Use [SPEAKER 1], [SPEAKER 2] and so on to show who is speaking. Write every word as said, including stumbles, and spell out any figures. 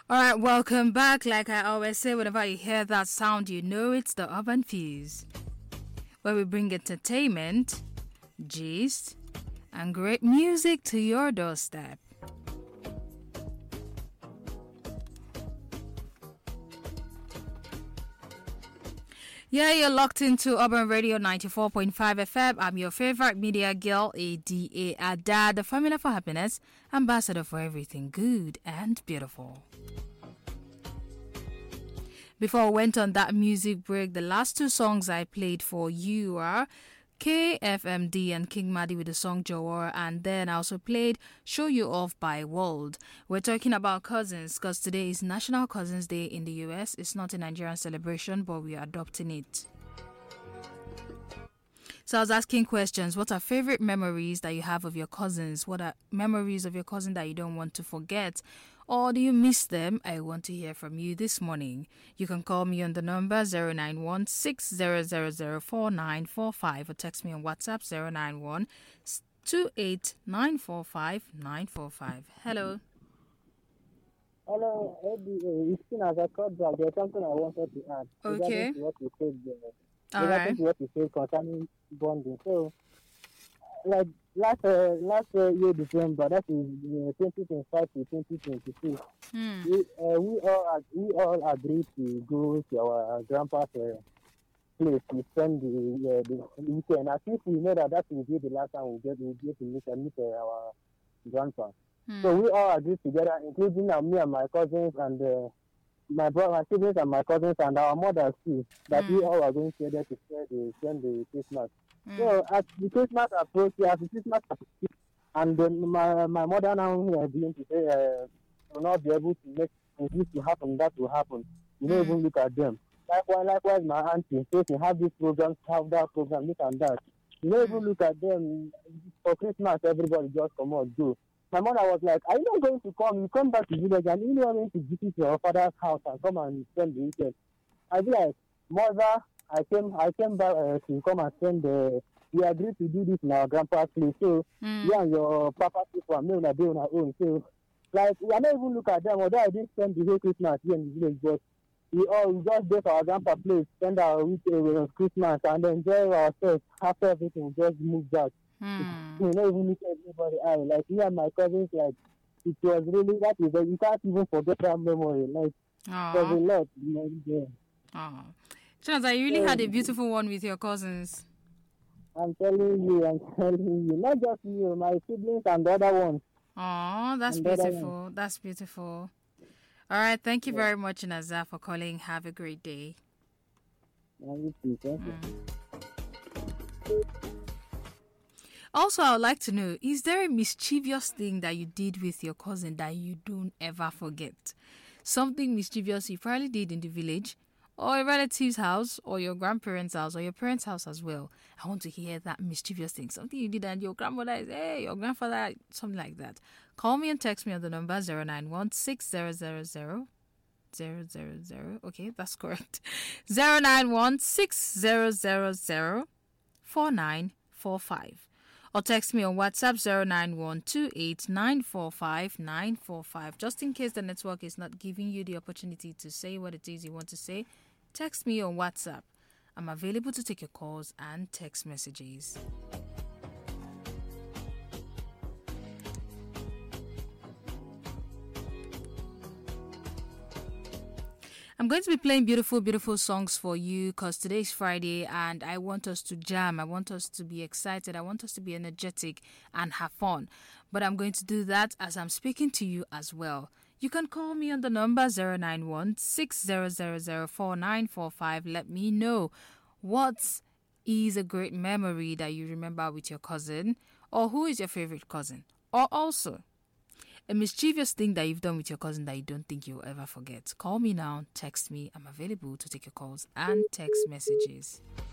[SPEAKER 1] All right, welcome back. Like I always say, whenever you hear that sound, you know it's the Urban Fuse, where we bring entertainment, gist, and great music to your doorstep. Yeah, you're locked into Urban Radio ninety-four point five F M. I'm your favorite media girl, A D A Ada, the formula for happiness, ambassador for everything good and beautiful. Before I went on that music break, the last two songs I played for you are K F M D and King Madi with the song Jawar, and then I also played Show You Off by World. We're talking about cousins because today is National Cousins Day in the U S. It's not a Nigerian celebration, but we are adopting it. So I was asking questions. What are favorite memories that you have of your cousins? What are memories of your cousin that you don't want to forget? Or do you miss them? I want to hear from you this morning. You can call me on the number zero nine one six zero zero zero four nine four five or text me on WhatsApp zero nine one two eight nine four five nine four five. Hello.
[SPEAKER 2] Hello, Eddie. Uh, it's been as I called back. There's something I wanted to add.
[SPEAKER 1] Okay.
[SPEAKER 2] Regarding to what you said, uh,
[SPEAKER 1] All
[SPEAKER 2] regarding
[SPEAKER 1] right.
[SPEAKER 2] to what you said concerning bonding. So, like last uh, last uh, year December, that is uh, twenty twenty-five to twenty twenty-six.
[SPEAKER 1] Hmm.
[SPEAKER 2] We uh, we all ag- we all agreed to go to our grandpa's uh, place to spend the uh, the weekend. At least we know that that will be the last time we get we get to meet uh, meet uh, our grandpa.
[SPEAKER 1] Hmm.
[SPEAKER 2] So we all agreed together, including uh, me and my cousins and uh, my brother, my siblings and my cousins and our mothers too, that we
[SPEAKER 1] Mm.
[SPEAKER 2] all are going together to spend the spend the Christmas.
[SPEAKER 1] Mm.
[SPEAKER 2] So as the Christmas approach, as the Christmas approach, and then my my mother now uh, being to say uh, will not be able to make this to happen, that will happen. You don't
[SPEAKER 1] Mm.
[SPEAKER 2] even look at them. Likewise, likewise, my auntie says you have this program, have that program, this and that. You don't even
[SPEAKER 1] Mm.
[SPEAKER 2] look at them. For Christmas, everybody just come out, go. My mother was like, "Are you not going to come? You come back to village and you are going to visit your father's house and come and spend the weekend." I be like, "Mother, I came, I came back uh, to come and spend the. We agreed to do this in our grandpa's place. So
[SPEAKER 1] Mm.
[SPEAKER 2] you and your papa people and me on a day on our own. So like, we are not even look at them. Although I didn't spend the whole Christmas here in the village, but we all we just go to our grandpa's place, spend our weekend with Christmas, and then enjoy ourselves. After everything, we just move back.
[SPEAKER 1] Mm.
[SPEAKER 2] We not even look at everybody eye. Like me and my cousins, like it was really that is like, you can't even forget that memory. Like it was a
[SPEAKER 1] Aw.
[SPEAKER 2] lot, you know. Yeah.
[SPEAKER 1] Aw. Chance, you really
[SPEAKER 2] So
[SPEAKER 1] had a beautiful one with your cousins.
[SPEAKER 2] I'm telling you, I'm telling you, not just you, my siblings and the other ones,
[SPEAKER 1] Oh, that's
[SPEAKER 2] and the other ones.
[SPEAKER 1] beautiful. That's beautiful. All right. Thank you
[SPEAKER 2] Yeah.
[SPEAKER 1] very much, Naza, for calling. Have a great day.
[SPEAKER 2] And you too, thank you.
[SPEAKER 1] Also, I would like to know, is there a mischievous thing that you did with your cousin that you don't ever forget? Something mischievous you probably did in the village, or a relative's house, or your grandparents' house, or your parents' house as well. I want to hear that mischievous thing. Something you did and your grandmother is, hey, your grandfather, something like that. Call me and text me on the number zero nine one six zero zero zero zero zero zero. Okay, that's correct. zero nine one six zero zero zero four nine four five. Or text me on WhatsApp zero nine one two eight nine four five nine four five. Just in case the network is not giving you the opportunity to say what it is you want to say, text me on WhatsApp. I'm available to take your calls and text messages. I'm going to be playing beautiful, beautiful songs for you because today is Friday and I want us to jam. I want us to be excited. I want us to be energetic and have fun. But I'm going to do that as I'm speaking to you as well. You can call me on the number zero nine one six zero zero zero four nine four five. Let me know what is a great memory that you remember with your cousin, or who is your favorite cousin, or also a mischievous thing that you've done with your cousin that you don't think you'll ever forget. Call me now, text me. I'm available to take your calls and text messages.